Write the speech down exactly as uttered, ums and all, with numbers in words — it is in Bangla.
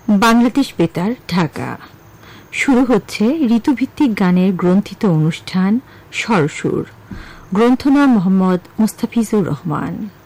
বাংলাদেশ বেতার ঢাকা। শুরু হচ্ছে ঋতুভিত্তিক গানের গ্রন্থিত অনুষ্ঠান স্বরসুর। গ্রন্থনা মোহাম্মদ মুস্তাফিজুর রহমান।